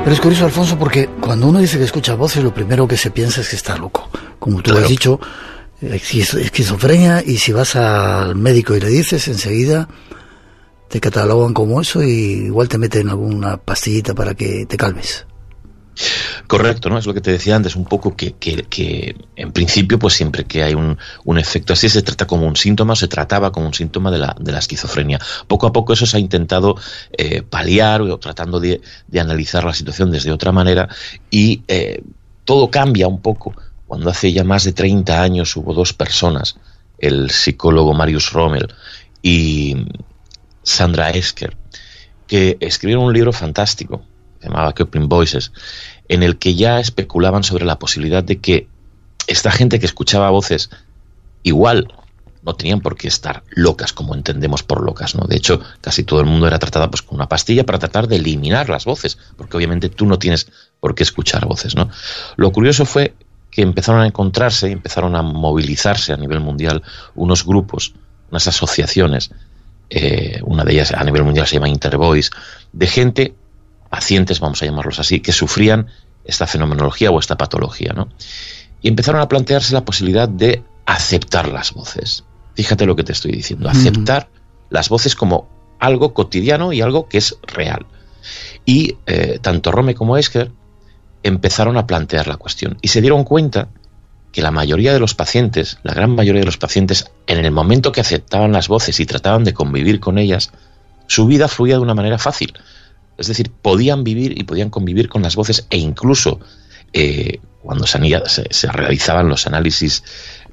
Pero es curioso, Alfonso, porque cuando uno dice que escucha voces, lo primero que se piensa es que está loco. Como tú has dicho, esquizofrenia, y si vas al médico y le dices, enseguida te catalogan como eso y igual te meten alguna pastillita para que te calmes. Correcto, ¿no? Es lo que te decía antes, un poco que en principio, pues siempre que hay un efecto así, se trata como un síntoma, o se trataba como un síntoma de la esquizofrenia. Poco a poco eso se ha intentado paliar, o tratando de analizar la situación desde otra manera, y todo cambia un poco cuando hace ya más de 30 años hubo dos personas, el psicólogo Marius Rommel y Sandra Esker, que escribieron un libro fantástico, se llamaba Coupling Voices, en el que ya especulaban sobre la posibilidad de que esta gente que escuchaba voces igual no tenían por qué estar locas como entendemos por locas, ¿no? De hecho, casi todo el mundo era tratada pues con una pastilla para tratar de eliminar las voces, porque obviamente tú no tienes por qué escuchar voces, ¿no? Lo curioso fue que empezaron a encontrarse, empezaron a movilizarse a nivel mundial unos grupos, unas asociaciones, una de ellas a nivel mundial se llama Intervoice, de gente, pacientes, vamos a llamarlos así, que sufrían esta fenomenología o esta patología, ¿no? Y empezaron a plantearse la posibilidad de aceptar las voces. Fíjate lo que te estoy diciendo, aceptar las voces como algo cotidiano y algo que es real. Y tanto Rommel como Esker empezaron a plantear la cuestión y se dieron cuenta que la mayoría de los pacientes, la gran mayoría de los pacientes, en el momento que aceptaban las voces y trataban de convivir con ellas, su vida fluía de una manera fácil. Es decir, podían vivir y podían convivir con las voces, e incluso cuando se realizaban los análisis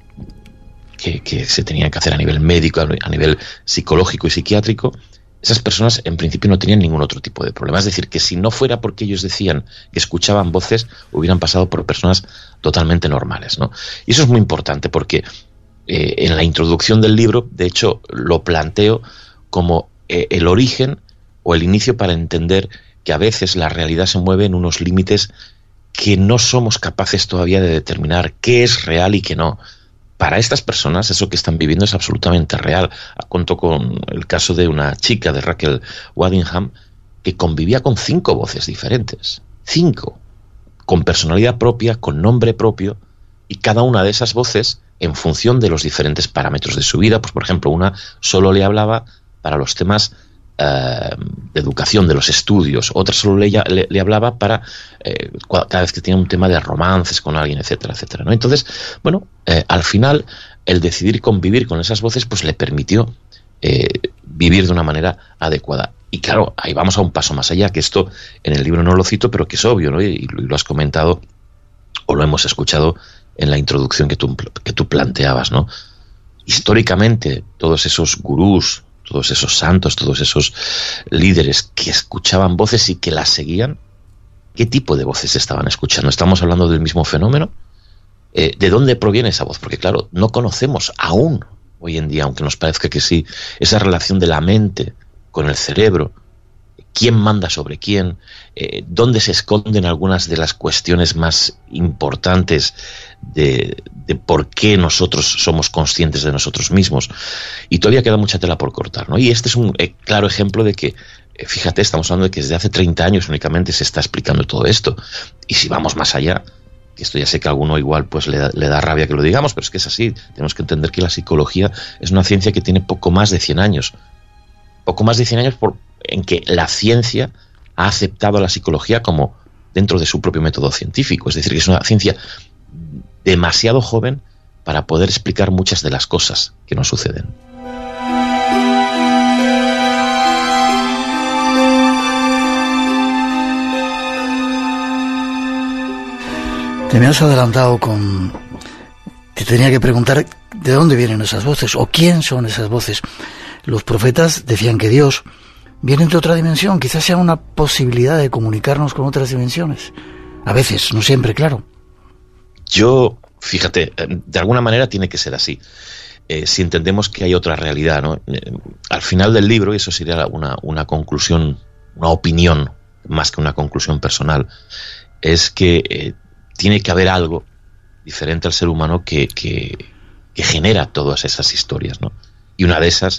que se tenían que hacer a nivel médico, a nivel psicológico y psiquiátrico, esas personas en principio no tenían ningún otro tipo de problema. Es decir, que si no fuera porque ellos decían que escuchaban voces, hubieran pasado por personas totalmente normales, ¿no? Y eso es muy importante porque en la introducción del libro, de hecho, lo planteo como el origen o el inicio para entender que a veces la realidad se mueve en unos límites que no somos capaces todavía de determinar qué es real y qué no. Para estas personas eso que están viviendo es absolutamente real. Cuento con el caso de una chica, de Raquel Waddingham, que convivía con 5 voces diferentes. 5. Con personalidad propia, con nombre propio, y cada una de esas voces, en función de los diferentes parámetros de su vida, pues por ejemplo, una solo le hablaba para los temas de educación, de los estudios, otra solo le hablaba para cada vez que tenía un tema de romances con alguien, etcétera, etcétera, ¿no? Entonces, bueno, al final el decidir convivir con esas voces pues le permitió vivir de una manera adecuada. Y claro, ahí vamos a un paso más allá, que esto en el libro no lo cito, pero que es obvio, ¿no? Y lo has comentado o lo hemos escuchado en la introducción que tú planteabas, ¿no? Históricamente, todos esos gurús, todos esos santos, todos esos líderes que escuchaban voces y que las seguían, ¿qué tipo de voces estaban escuchando? ¿Estamos hablando del mismo fenómeno? ¿De dónde proviene esa voz? Porque claro, no conocemos aún hoy en día, aunque nos parezca que sí, esa relación de la mente con el cerebro, quién manda sobre quién, dónde se esconden algunas de las cuestiones más importantes de por qué nosotros somos conscientes de nosotros mismos. Y todavía queda mucha tela por cortar, ¿no? Y este es un claro ejemplo de que, fíjate, estamos hablando de que desde hace 30 años únicamente se está explicando todo esto. Y si vamos más allá, que esto ya sé que a alguno igual pues le da rabia que lo digamos, pero es que es así. Tenemos que entender que la psicología es una ciencia que tiene poco más de 100 años. Poco más de 100 años en que la ciencia ha aceptado a la psicología como dentro de su propio método científico. Es decir, que es una ciencia demasiado joven para poder explicar muchas de las cosas que nos suceden. Te me has adelantado con... Te tenía que preguntar de dónde vienen esas voces o quién son esas voces. Los profetas decían que Dios viene de otra dimensión, quizás sea una posibilidad de comunicarnos con otras dimensiones. A veces, no siempre, claro. Yo, fíjate, de alguna manera tiene que ser así. Si entendemos que hay otra realidad, ¿no? Al final del libro, y eso sería una conclusión, una opinión, más que una conclusión personal, es que tiene que haber algo diferente al ser humano que genera todas esas historias, ¿no? Y una de esas